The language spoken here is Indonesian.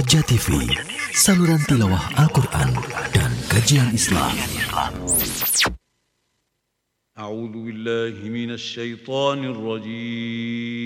Roja TV, saluran tilawah Al-Quran dan kajian Islam. A'udzu billahi minasy syaithanir rajim.